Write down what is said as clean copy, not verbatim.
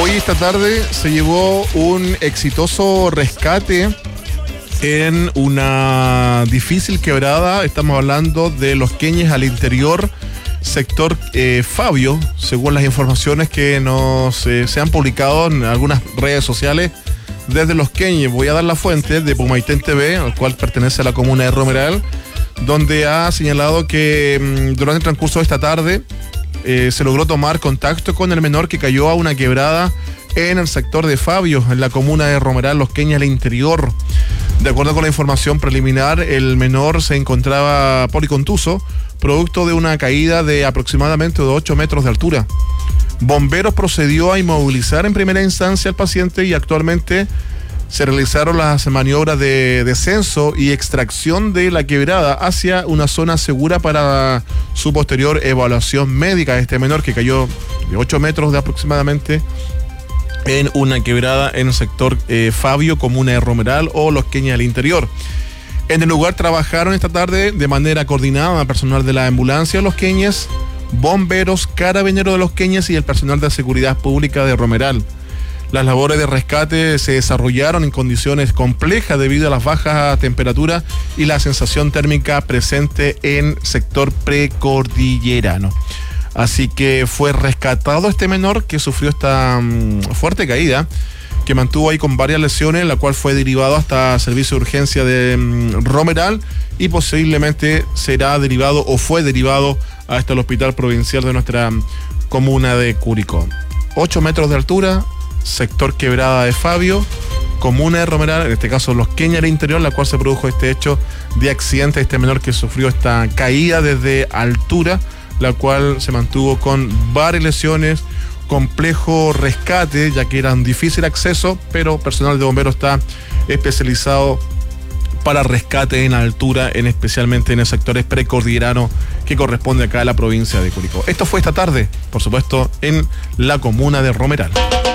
Hoy, esta tarde, se llevó un exitoso rescate en una difícil quebrada. Estamos hablando de Los Queñes al interior, sector Fabio, según las informaciones que se han publicado en algunas redes sociales desde Los Queñes. Voy a dar la fuente de Pumaitén TV, al cual pertenece a la comuna de Romeral, donde ha señalado que durante el transcurso de esta tarde se logró tomar contacto con el menor que cayó a una quebrada en el sector de Fabio, en la comuna de Romeral, Los Queñes al interior. De acuerdo con la información preliminar, el menor se encontraba policontuso, producto de una caída de aproximadamente 8 metros de altura. Bomberos procedió a inmovilizar en primera instancia al paciente y actualmente se realizaron las maniobras de descenso y extracción de la quebrada hacia una zona segura para su posterior evaluación médica de este menor que cayó de 8 metros de aproximadamente en una quebrada en el sector Fabio, comuna de Romeral o Los Queñes al interior. En el lugar trabajaron esta tarde de manera coordinada personal de la ambulancia de Los Queñes, bomberos, carabineros de Los Queñes y el personal de seguridad pública de Romeral. Las labores de rescate se desarrollaron en condiciones complejas debido a las bajas temperaturas y la sensación térmica presente en sector precordillerano. Así que fue rescatado este menor que sufrió esta fuerte caída, que mantuvo ahí con varias lesiones, la cual fue derivado hasta servicio de urgencia de Romeral y posiblemente será derivado o fue derivado hasta el hospital provincial de nuestra comuna de Curicó. 8 metros de altura, sector quebrada de Fabio, comuna de Romeral, en este caso Los Queñes al interior, la cual se produjo este hecho de accidente de este menor que sufrió esta caída desde altura, la cual se mantuvo con varias lesiones, complejo rescate, ya que era un difícil acceso, pero personal de bomberos está especializado para rescate en altura, especialmente en el sector precordillerano que corresponde acá a la provincia de Curicó. Esto fue esta tarde, por supuesto, en la comuna de Romeral.